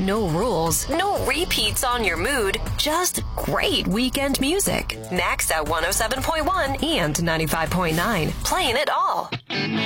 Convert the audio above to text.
no rules, no repeats on your mood, just great weekend music. Max at 107.1 and 95.9, playing it all.